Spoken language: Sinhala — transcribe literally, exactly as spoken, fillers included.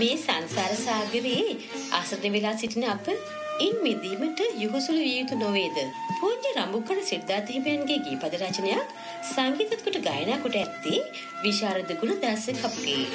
මේ සංසාර සාගරේ ආසන්න වෙලා සිටින අප ඉන් මිදීමට යොහුසුළු විය යුතු නොවේද? පූජ්‍ය රඹුකඩ සිද්ධාර්ථ හිමියන්ගේ ගීපද රචනයක් සංගීතත් කොට ගායනා කොට ඇත්තේ විශාරද ගුණදාස කපුගේ.